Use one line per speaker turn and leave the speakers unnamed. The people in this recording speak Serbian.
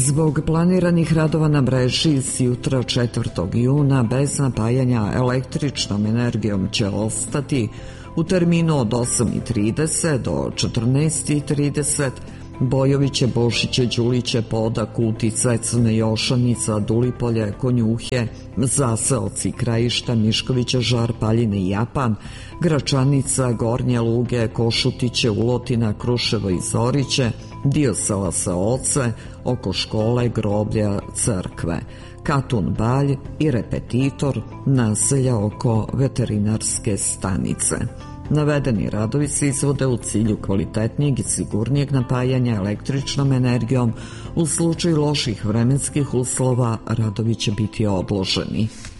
Zbog planiranih radova na mreži s jutra 4. juna bez napajanja električnom energijom će ostati u terminu od 8:30 do 14:30 Bojoviće, Bošiće, Đuliće, Poda, Kutica, Crna Jošanica, Dulipolje, Konjuhe, Zaseoci, Krajišta, Miškovića, Žar, Paljine i Japan, Gračanica, Gornje Luge, Košutiće, Ulotina, Kruševo i Zoriće, dio sela Seoce, oko škole, groblja, crkve, Katun Balj i Repetitor, naselja oko veterinarske stanice. Navedeni radovi se izvode u cilju kvalitetnijeg i sigurnijeg napajanja električnom energijom. U slučaju loših vremenskih uslova radovi će biti odloženi.